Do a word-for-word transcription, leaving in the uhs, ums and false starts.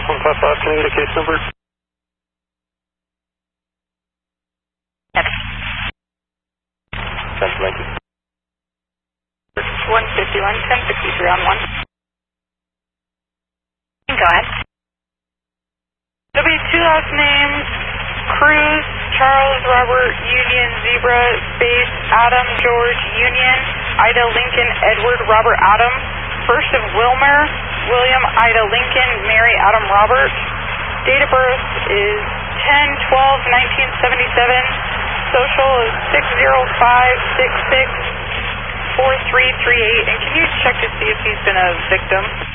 one five five, can I get a case number? Central Lincoln. one fifty-one, ten sixty-three on one. Go ahead. There'll be two last names, Cruz, Charles, Robert, Union, Zebra, Space, Adam, George, Union, Ida, Lincoln, Edward, Robert, Adam. First of Wilmer, William, Ida, Lincoln, Mary, Adam, Robert. Date of birth is ten twelve nineteen seventy-seven. Social is six zero five six six four three three eight. And can you check to see if he's been a victim?